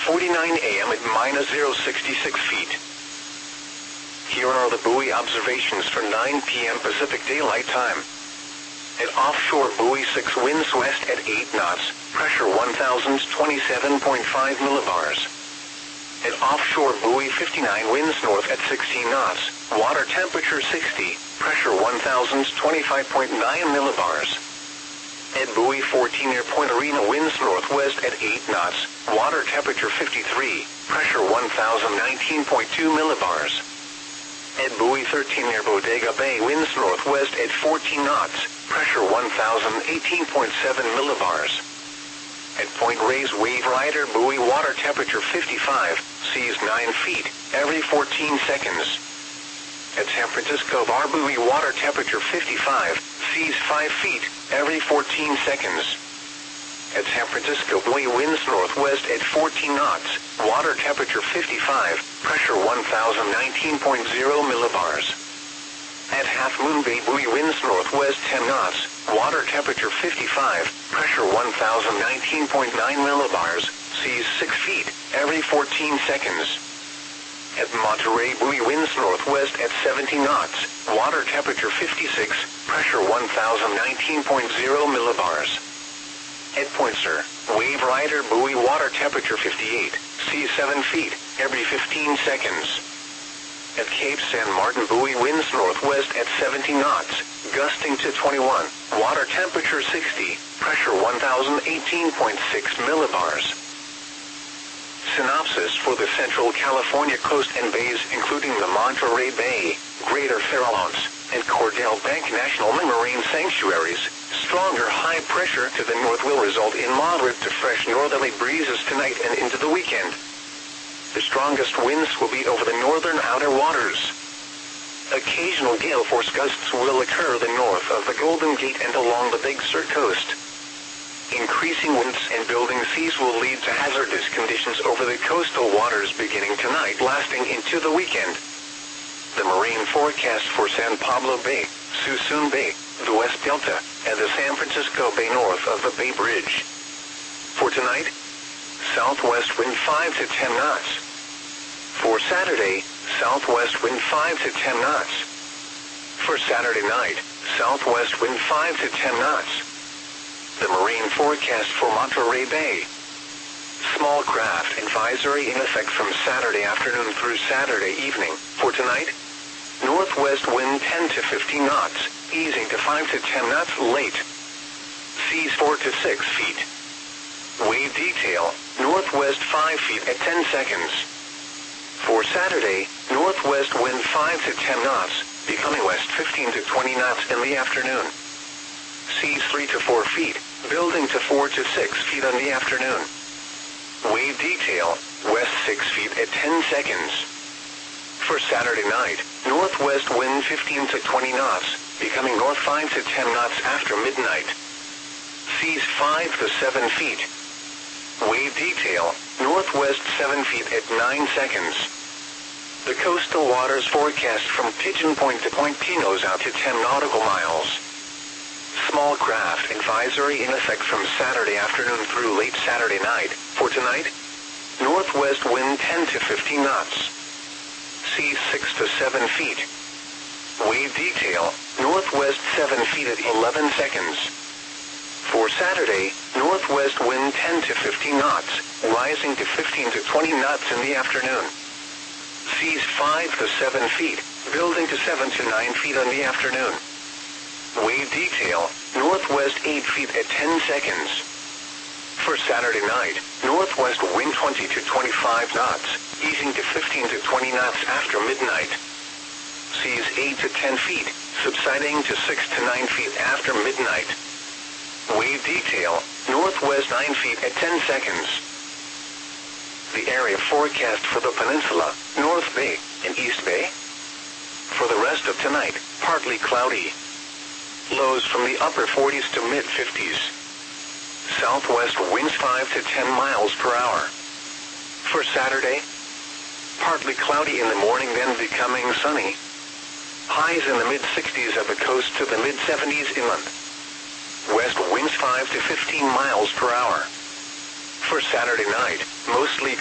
8:49 a.m. at -066 feet. Here are the buoy observations for 9 p.m. Pacific Daylight Time. At offshore buoy 6, winds west at 8 knots, pressure 1,027.5 millibars. At offshore buoy 59, winds north at 16 knots, water temperature 60, pressure 1,025.9 millibars. At buoy 14 near Point Arena, winds northwest at 8 knots, water temperature 53, pressure 1,019.2 millibars. At buoy 13 near Bodega Bay, winds northwest at 14 knots, pressure 1,018.7 millibars. At Point Reyes Wave Rider buoy, water temperature 55, seas 9 feet, every 14 seconds. At San Francisco Bar buoy, water temperature 55, seas 5 feet, every 14 seconds. At San Francisco buoy, winds northwest at 14 knots, water temperature 55, pressure 1,019.0 millibars. At Half Moon Bay buoy, winds northwest 10 knots, water temperature 55, pressure 1,019.9 millibars, seas 6 feet, every 14 seconds. At Monterey buoy, winds northwest at 70 knots, water temperature 56, pressure 1,019.0 millibars. At Point Sur, Wave Rider buoy, water temperature 58, seas 7 feet, every 15 seconds. At Cape San Martin buoy, winds northwest at 70 knots, gusting to 21, water temperature 60, pressure 1,018.6 millibars. Synopsis for the Central California coast and bays, including the Monterey Bay, Greater Farallones, and Cordell Bank National Marine Sanctuaries. Stronger high pressure to the north will result in moderate to fresh northerly breezes tonight and into the weekend. The strongest winds will be over the northern outer waters. Occasional gale force gusts will occur the north of the Golden Gate and along the Big Sur coast. Increasing winds and building seas will lead to hazardous conditions over the coastal waters beginning tonight, lasting into the weekend. The marine forecast for San Pablo Bay, Suisun Bay, the West Delta, and the San Francisco Bay north of the Bay Bridge. For tonight, southwest wind 5 to 10 knots. For Saturday, southwest wind 5 to 10 knots. For Saturday night, southwest wind 5 to 10 knots. The marine forecast for Monterey Bay. Small craft advisory in effect from Saturday afternoon through Saturday evening. For tonight, northwest wind 10 to 15 knots, easing to 5 to 10 knots late. Seas 4 to 6 feet. Wave detail, northwest 5 feet at 10 seconds. For Saturday, northwest wind 5 to 10 knots, becoming west 15 to 20 knots in the afternoon. Seas 3 to 4 feet, building to 4 to 6 feet in the afternoon. Wave detail, west 6 feet at 10 seconds. For Saturday night, northwest wind 15 to 20 knots, becoming north 5 to 10 knots after midnight. Seas 5 to 7 feet. Wave detail, northwest 7 feet at 9 seconds. The coastal waters forecast from Pigeon Point to Point Pinos out to 10 nautical miles. Small craft advisory in effect from Saturday afternoon through late Saturday night. For tonight, northwest wind 10 to 15 knots. Seas 6 to 7 feet. Wave detail, northwest 7 feet at 11 seconds. For Saturday, northwest wind 10 to 15 knots, rising to 15 to 20 knots in the afternoon. Seas 5 to 7 feet, building to 7 to 9 feet in the afternoon. Wave detail, northwest 8 feet at 10 seconds. For Saturday night, northwest wind 20 to 25 knots, easing to 15 to 20 knots after midnight. Seas 8 to 10 feet, subsiding to 6 to 9 feet after midnight. Wave detail, northwest 9 feet at 10 seconds. The area forecast for the peninsula, North Bay, and East Bay. For the rest of tonight, partly cloudy. Lows from the upper 40s to mid-50s. Southwest winds 5 to 10 miles per hour. For Saturday, partly cloudy in the morning, then becoming sunny. Highs in the mid-60s at the coast to the mid-70s inland. West winds 5 to 15 miles per hour. For Saturday night, mostly